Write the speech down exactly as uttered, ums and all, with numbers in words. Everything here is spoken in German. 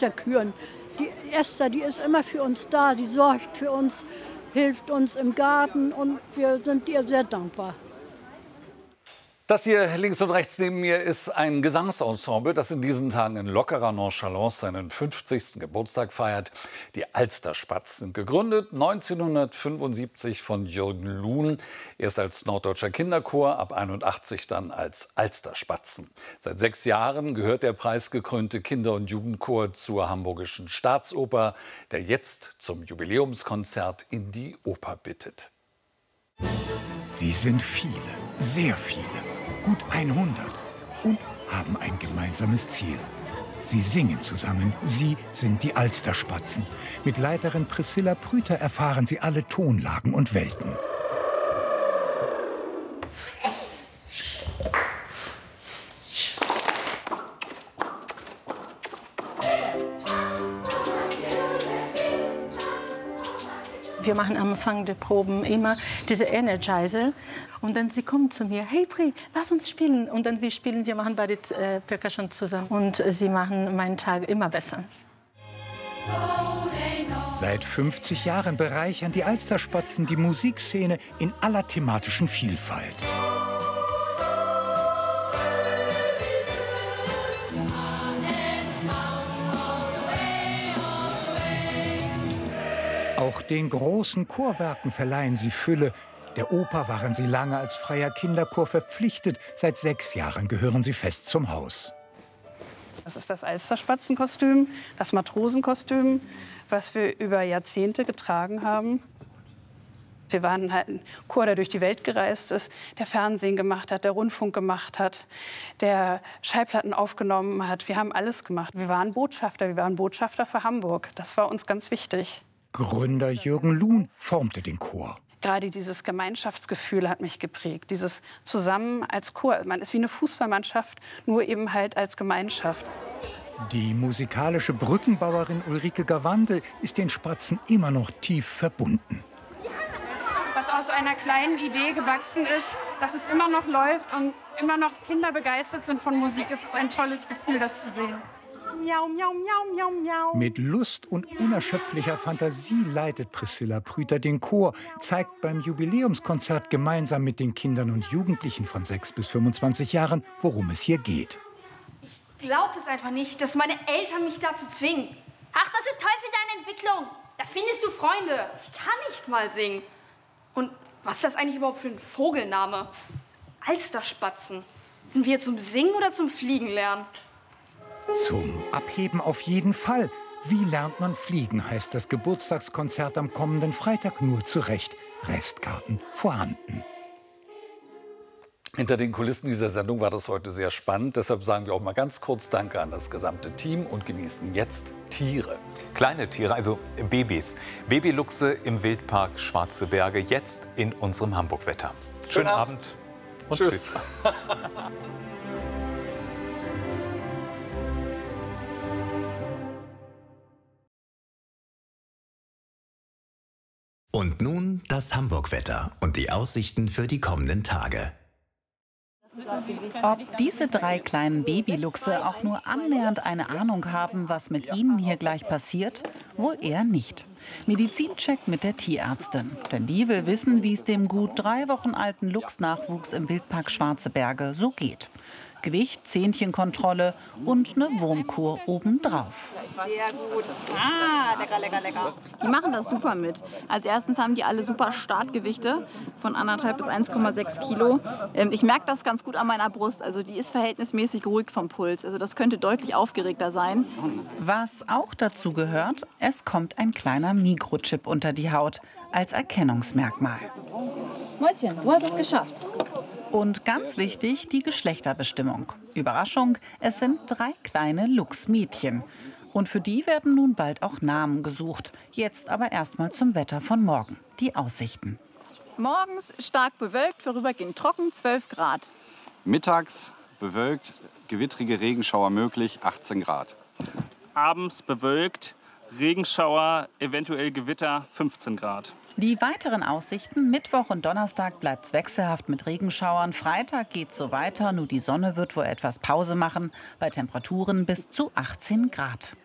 der Kühen. Die Esther, die ist immer für uns da, die sorgt für uns, hilft uns im Garten und wir sind ihr sehr dankbar. Das hier links und rechts neben mir ist ein Gesangsensemble, das in diesen Tagen in lockerer Nonchalance seinen fünfzigsten Geburtstag feiert. Die Alsterspatzen sind gegründet neunzehnhundertfünfundsiebzig von Jürgen Luhn, erst als norddeutscher Kinderchor, ab einundachtzig dann als Alsterspatzen. Seit sechs Jahren gehört der preisgekrönte Kinder- und Jugendchor zur Hamburgischen Staatsoper, der jetzt zum Jubiläumskonzert in die Oper bittet. Sie sind viele, sehr viele, gut hundert und haben ein gemeinsames Ziel. Sie singen zusammen, sie sind die Alsterspatzen. Mit Leiterin Priscilla Prüter erfahren sie alle Tonlagen und Welten. Wir machen am Anfang der Proben immer diese Energizer. Und dann sie kommen zu mir, hey Pri, lass uns spielen. Und dann wir spielen, wir machen beide äh, Percussion zusammen. Und äh, sie machen meinen Tag immer besser. Seit fünfzig Jahren bereichern die Alsterspatzen die Musikszene in aller thematischen Vielfalt. Auch den großen Chorwerken verleihen sie Fülle. Der Oper waren sie lange als freier Kinderchor verpflichtet. Seit sechs Jahren gehören sie fest zum Haus. Das ist das Alsterspatzenkostüm, das Matrosenkostüm, was wir über Jahrzehnte getragen haben. Wir waren halt ein Chor, der durch die Welt gereist ist, der Fernsehen gemacht hat, der Rundfunk gemacht hat, der Schallplatten aufgenommen hat. Wir haben alles gemacht. Wir waren Botschafter, wir waren Botschafter für Hamburg. Das war uns ganz wichtig. Gründer Jürgen Luhn formte den Chor. Gerade dieses Gemeinschaftsgefühl hat mich geprägt. Dieses Zusammen als Chor. Man ist wie eine Fußballmannschaft, nur eben halt als Gemeinschaft. Die musikalische Brückenbauerin Ulrike Gawande ist den Spatzen immer noch tief verbunden. Was aus einer kleinen Idee gewachsen ist, dass es immer noch läuft und immer noch Kinder begeistert sind von Musik. Es ist ein tolles Gefühl, das zu sehen. Miau, miau, miau, miau, miau. Mit Lust und unerschöpflicher Fantasie leitet Priscilla Prüter den Chor, zeigt beim Jubiläumskonzert gemeinsam mit den Kindern und Jugendlichen von sechs bis fünfundzwanzig Jahren, worum es hier geht. Ich glaube es einfach nicht, dass meine Eltern mich dazu zwingen. Ach, das ist toll für deine Entwicklung. Da findest du Freunde. Ich kann nicht mal singen. Und was ist das eigentlich überhaupt für ein Vogelname? Alsterspatzen. Sind wir zum Singen oder zum Fliegen lernen? Zum Abheben auf jeden Fall. Wie lernt man fliegen, heißt das Geburtstagskonzert am kommenden Freitag nur zurecht. Restkarten vorhanden. Hinter den Kulissen dieser Sendung war das heute sehr spannend. Deshalb sagen wir auch mal ganz kurz Danke an das gesamte Team und genießen jetzt Tiere. Kleine Tiere, also Babys. Babyluchse im Wildpark Schwarze Berge, jetzt in unserem Hamburg-Wetter. Schönen Abend und tschüss. tschüss. Und nun das Hamburg-Wetter und die Aussichten für die kommenden Tage. Ob diese drei kleinen Babyluchse auch nur annähernd eine Ahnung haben, was mit ihnen hier gleich passiert? Wohl eher nicht. Medizincheck mit der Tierärztin. Denn die will wissen, wie es dem gut drei Wochen alten Luchsnachwuchs im Wildpark Schwarze Berge so geht. Gewicht, Zähnchenkontrolle und eine Wurmkur obendrauf. Sehr gut. Ah, lecker, lecker, lecker. Die machen das super mit. Also erstens haben die alle super Startgewichte von anderthalb bis eins Komma sechs Kilo. Ähm, ich merke das ganz gut an meiner Brust. Also die ist verhältnismäßig ruhig vom Puls. Also das könnte deutlich aufgeregter sein. Was auch dazu gehört, es kommt ein kleiner Mikrochip unter die Haut als Erkennungsmerkmal. Mäuschen, du hast es geschafft. Und ganz wichtig, die Geschlechterbestimmung. Überraschung, es sind drei kleine Luchsmädchen. Und für die werden nun bald auch Namen gesucht. Jetzt aber erstmal zum Wetter von morgen. Die Aussichten. Morgens stark bewölkt, vorübergehend trocken, zwölf Grad. Mittags bewölkt, gewittrige Regenschauer möglich, achtzehn Grad. Abends bewölkt, Regenschauer, eventuell Gewitter, fünfzehn Grad. Die weiteren Aussichten: Mittwoch und Donnerstag bleibt es wechselhaft mit Regenschauern. Freitag geht es so weiter, nur die Sonne wird wohl etwas Pause machen, bei Temperaturen bis zu achtzehn Grad.